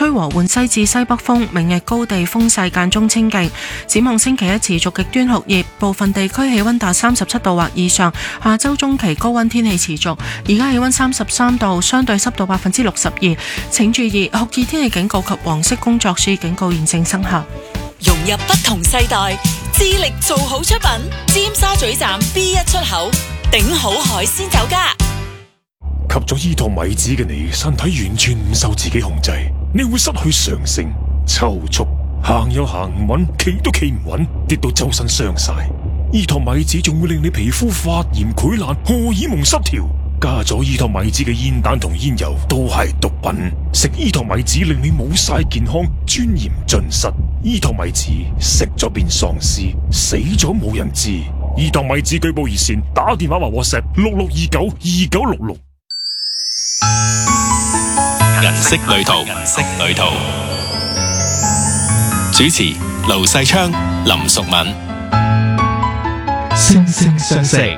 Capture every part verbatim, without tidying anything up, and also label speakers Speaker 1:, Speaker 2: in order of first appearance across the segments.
Speaker 1: 吹和緩西至西北風，明日高地風勢間中清勁。展望星期一持續極端酷熱，部分地區氣溫達三十七度或以上。下周中期高溫天氣持續，而家氣溫三十三度，相對濕度百分之六十二。請注意酷熱天氣警告及黃色工作暑警告現正生效。
Speaker 2: 融入不同世代，致力做好出品。尖沙咀站 B 一出口，頂好海鮮酒家。
Speaker 3: 吸咗伊托米子嘅你，身體完全唔受自己控制，你會失去上升、抽搐，行又行唔穩，企都企唔穩，跌到周身傷晒。伊托米子仲會令你皮膚發炎、潰爛、荷爾蒙失調。加咗伊托米子嘅煙彈同煙油都係毒品，食伊托米子令你冇晒健康，尊嚴盡失。伊托米子食咗變喪屍，死咗冇人知。伊托米子舉報熱線，打電話或 WhatsApp 六六二九二九六六。
Speaker 4: 銀色旅途，銀色旅途。主持盧世昌、林淑敏。
Speaker 5: 星聲相識。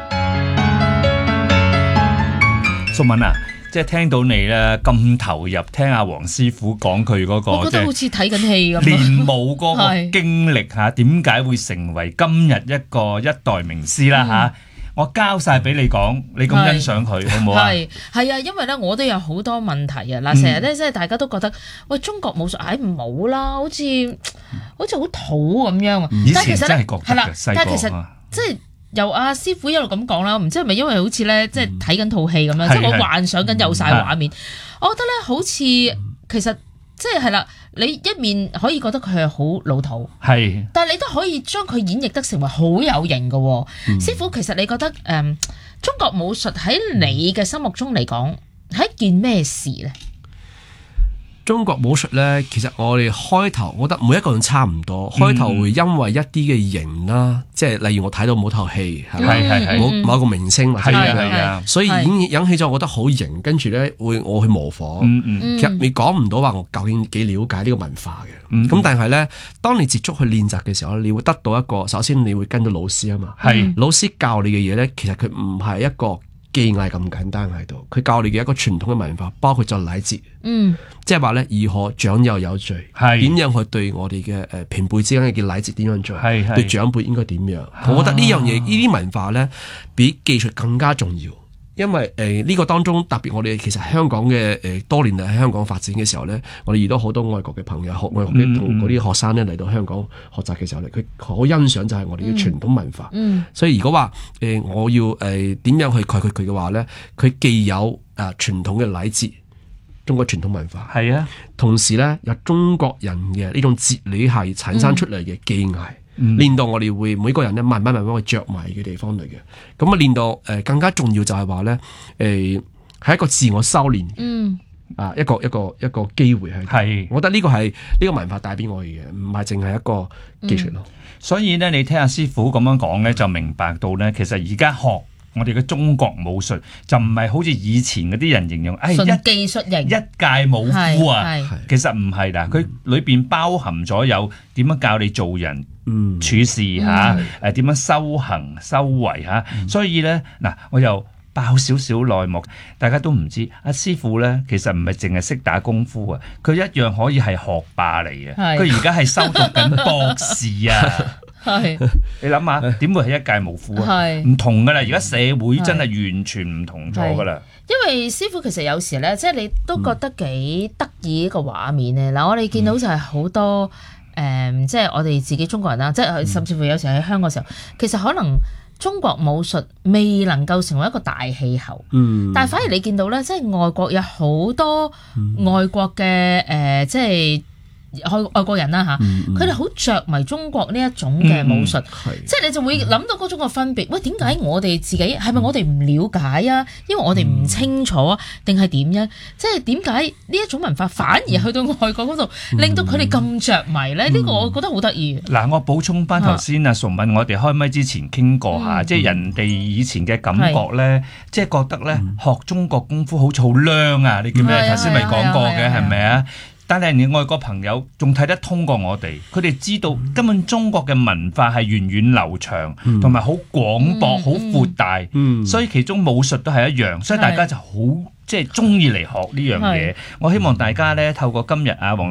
Speaker 5: 淑敏啊，即係聽到你咧咁投入聽阿黃師傅講佢嗰個，
Speaker 6: 我覺得好似睇緊戲咁。
Speaker 5: 練武嗰個經歷嚇，點解會成為今日一個一代名師啦嚇？嗯我交晒俾你講，你咁欣賞佢好唔好啊？係
Speaker 6: 係啊，因為咧我都有好多問題啊！嗱，成日咧即係大家都覺得喂中國武術唉唔好啦，好似好似好土咁樣啊！
Speaker 5: 以前真係覺得嘅，細個
Speaker 6: 但係其實即係由阿師傅一路咁講啦，唔知係咪因為好似咧即係睇緊套戲咁樣，即係我幻想緊有晒畫面，我覺得咧好似其實。即係係啦，你一面可以覺得佢係好老土，係，但係你都可以將佢演繹得成為好有型嘅、哦嗯。師傅，其實你覺得誒、嗯，中國武術喺你嘅心目中嚟講係一件咩事咧？
Speaker 7: 中國武術咧，其實我哋開頭，我覺得每一個人差唔多。開頭會因為一啲嘅型啦，即係例如我睇到某套戲，係咪？係係某某個明星或者係啊，所以引引起咗我覺得好型，跟住咧會我去模仿。嗯嗯、其實你講唔到話我究竟幾了解呢個文化嘅。咁、嗯、但係咧，當你接觸去練習嘅時候，你會得到一個，首先你會跟到老師啊嘛。係老師教你嘅嘢咧，其實佢唔係一個技藝咁簡單喺度，佢教你嘅一個傳統嘅文化，包括咗禮節，嗯，即係話咧如何長幼有序，係點樣去對我哋嘅誒平輩之間嘅禮節點樣做，係對長輩應該點樣，我覺得呢樣嘢呢啲文化咧比技術更加重要。因為誒呢、呃這個當中特別我哋其實香港嘅誒、呃、多年嚟喺香港發展嘅時候咧，我哋遇到好多外國嘅朋友，學外國嘅同嗰啲學生咧嚟到香港學習嘅時候咧，佢好欣賞就係我哋嘅傳統文化。嗯，所以如果話誒、呃、我要誒點、呃、樣去概括佢嘅話咧，佢既有啊傳統嘅禮節，中國傳統文化係啊，同時咧有中國人嘅呢種哲理係產生出嚟嘅技藝。嗯嗯、練到我哋會每個人咧慢慢慢慢去着迷嘅地方嚟嘅，咁啊練到誒、呃、更加重要就係話咧誒係一個自我修煉，嗯啊一個一個一個機會係，係我覺得呢個係呢、呢個文化帶俾我嘅，唔係淨係一個技術咯、嗯。
Speaker 5: 所以咧，你聽阿師傅咁樣講咧，就明白到咧，其實而家學我哋嘅中國武術就唔係好似以前嗰啲人形容，誒、哎、一
Speaker 6: 技術型一
Speaker 5: 介武夫啊，其實唔係啦，佢裏邊包含咗有點樣教你做人。嗯，處事吓，誒點樣修行修為吓、嗯，所以咧嗱，我又爆少少內幕，大家都唔知阿師傅咧，其實唔係淨係識打功夫啊，佢一樣可以係學霸嚟嘅，佢而家係修讀緊博士啊，係你諗下，點會係一介武夫啊？唔同噶啦，而家社會真係完全唔同咗噶啦。
Speaker 6: 因為師傅其實有時咧，即係你都覺得幾得意一個畫面咧。嗱、嗯，我哋見到就係好多。誒、嗯，即係我哋自己中國人啦，即係甚至乎有時喺香港嘅時候，其實可能中國武術未能夠成為一個大氣候，嗯，但係反而你見到咧，即係外國有好多外國嘅誒、呃，即係。外外國人啦嚇，佢哋好着迷中國呢一種嘅武術，嗯、即係你就會諗到嗰種個分別。喂，點解我哋自己係咪我哋唔了解啊？因為我哋唔清楚啊，定係點樣？即係點解呢一種文化反而去到外國嗰度，令到佢哋咁着迷咧？呢、嗯呢個我覺得好得意。嗱，我補充翻頭先啊，淑敏，我哋開咪之前傾過下，嗯、即係人哋以前嘅感覺咧，即係覺得咧、嗯、學中國功夫好似好靚啊！你叫咩？頭先咪講過嘅係咪啊？但係你外國朋友仲睇得通過我哋，佢哋知道根本中國嘅文化係源遠流長，同埋好廣博、好、嗯、闊大、嗯，所以其中武術都係一樣，所以大家就好即係中意嚟學呢樣嘢。我希望大家咧透過今日啊黃